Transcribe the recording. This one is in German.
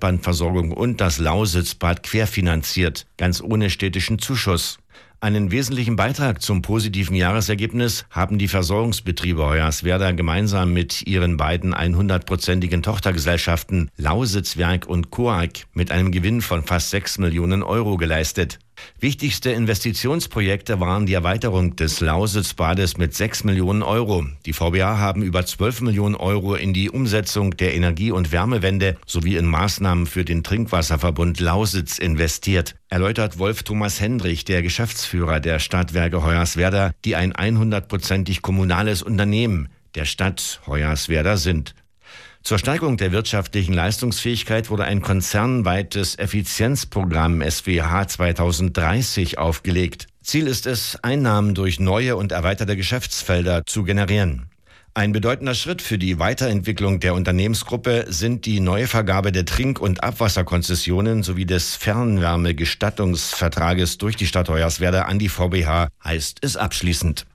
Breitbandversorgung und das Lausitzbad querfinanziert, ganz ohne städtischen Zuschuss. Einen wesentlichen Beitrag zum positiven Jahresergebnis haben die Versorgungsbetriebe Hoyerswerda gemeinsam mit ihren beiden 100-prozentigen Tochtergesellschaften Lausitzwerk und Coag mit einem Gewinn von fast 6 Millionen Euro geleistet. Wichtigste Investitionsprojekte waren die Erweiterung des Lausitzbades mit 6 Millionen Euro. Die VBA haben über 12 Millionen Euro in die Umsetzung der Energie- und Wärmewende sowie in Maßnahmen für den Trinkwasserverbund Lausitz investiert, erläutert Wolf Thomas Hendrich, der Geschäftsführer der Stadtwerke Hoyerswerda, die ein 100-prozentig kommunales Unternehmen der Stadt Hoyerswerda sind. Zur Steigerung der wirtschaftlichen Leistungsfähigkeit wurde ein konzernweites Effizienzprogramm SWH 2030 aufgelegt. Ziel ist es, Einnahmen durch neue und erweiterte Geschäftsfelder zu generieren. Ein bedeutender Schritt für die Weiterentwicklung der Unternehmensgruppe sind die Neuvergabe der Trink- und Abwasserkonzessionen sowie des Fernwärmegestattungsvertrages durch die Stadt Hoyerswerda an die VBH, heißt es abschließend.